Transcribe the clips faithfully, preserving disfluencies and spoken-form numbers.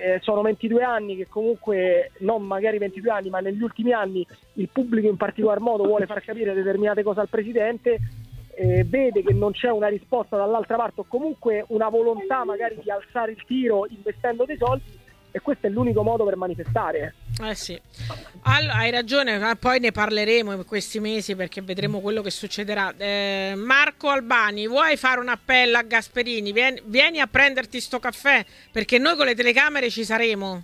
eh, sono ventidue anni che comunque, non magari ventidue anni, ma negli ultimi anni il pubblico in particolar modo vuole far capire determinate cose al presidente, eh, vede che non c'è una risposta dall'altra parte o comunque una volontà magari di alzare il tiro investendo dei soldi, e questo è l'unico modo per manifestare. Eh sì, allora, hai ragione, poi ne parleremo in questi mesi perché vedremo quello che succederà. eh, Marco Albani, vuoi fare un appello a Gasperini? Vieni, vieni a prenderti sto caffè, perché noi con le telecamere ci saremo.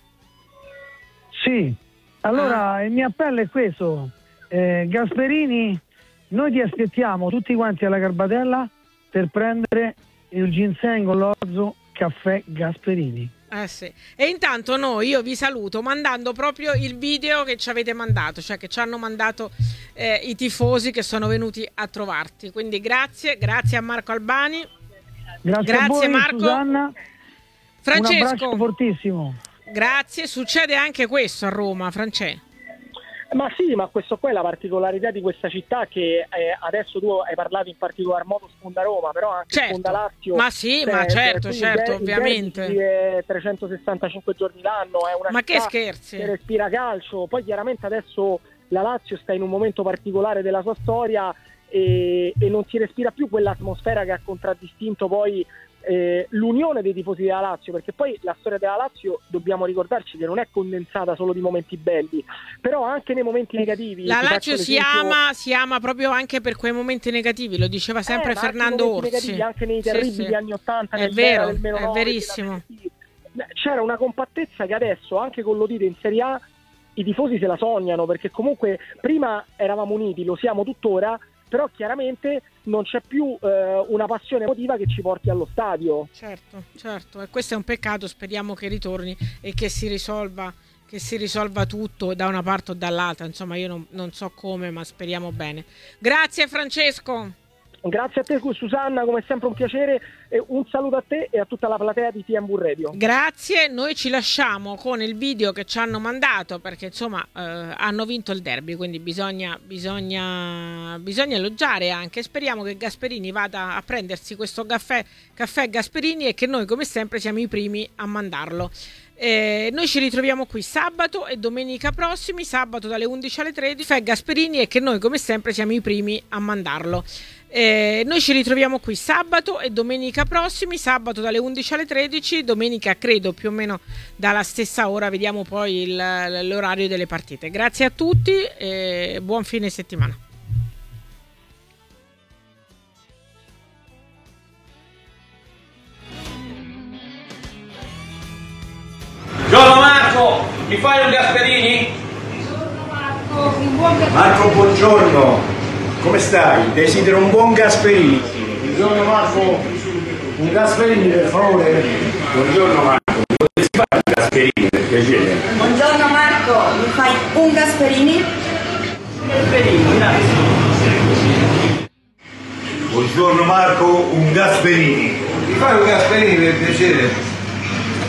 Sì, allora ah. il mio appello è questo, eh, Gasperini, noi ti aspettiamo tutti quanti alla Garbatella per prendere il ginseng con l'orzo caffè Gasperini. Eh sì. E intanto noi, io vi saluto mandando proprio il video che ci avete mandato, cioè che ci hanno mandato eh, i tifosi che sono venuti a trovarti. Quindi grazie, grazie a Marco Albani. Grazie, grazie a voi, Marco. Susanna. Francesco. Un abbraccio fortissimo. Grazie, succede anche questo a Roma, Francesco. Ma sì, ma questo qua è la particolarità di questa città, che eh, adesso tu hai parlato in particolar modo Sponda Roma, però anche certo. Sponda Lazio. Ma sì, cioè, ma certo, cioè, certo, il ovviamente. È trecentosessantacinque giorni l'anno, è una ma città che scherzi. che respira calcio. Poi chiaramente adesso la Lazio sta in un momento particolare della sua storia e, e non si respira più quell'atmosfera che ha contraddistinto poi Eh, l'unione dei tifosi della Lazio, perché poi la storia della Lazio dobbiamo ricordarci che non è condensata solo di momenti belli, però anche nei momenti negativi. La Lazio si ama, si ama proprio anche per quei momenti negativi, lo diceva sempre eh, Fernando Orsi. Negativi, anche nei terribili sì, sì. anni ottanta, è nel vero, del meno è nove, verissimo. C'era una compattezza che adesso, anche con l'Odite in Serie A, i tifosi se la sognano, perché comunque prima eravamo uniti, lo siamo tuttora, però chiaramente non c'è più eh, una passione emotiva che ci porti allo stadio. Certo, certo, e questo è un peccato, speriamo che ritorni e che si risolva, che si risolva tutto da una parte o dall'altra, insomma io non, non so come, ma speriamo bene. Grazie Francesco. Grazie a te Susanna, come sempre un piacere, e un saluto a te e a tutta la platea di T M V Radio. Grazie, noi ci lasciamo con il video che ci hanno mandato, perché insomma eh, hanno vinto il derby, quindi bisogna, bisogna, bisogna elogiare anche. Speriamo che Gasperini vada a prendersi questo caffè, caffè Gasperini, e che noi come sempre siamo i primi a mandarlo. Eh, noi ci ritroviamo qui sabato e domenica prossimi, sabato dalle undici alle tredici, caffè Gasperini, e che noi come sempre siamo i primi a mandarlo. Eh, noi ci ritroviamo qui sabato e domenica prossimi, sabato dalle undici alle tredici, domenica credo più o meno dalla stessa ora, vediamo poi il, l'orario delle partite. Grazie a tutti e buon fine settimana. Buongiorno Marco, mi fai un Gasperini? Buongiorno Marco, un buon Gasperini. Marco, buongiorno. Come stai? Desidero un buon Gasperini. Buongiorno Marco, un Gasperini per favore. Buongiorno Marco, potessi fare un Gasperini per piacere? Buongiorno Marco, mi fai un Gasperini? Gasperini, grazie. Buongiorno Marco, un Gasperini. Mi fai un Gasperini per piacere?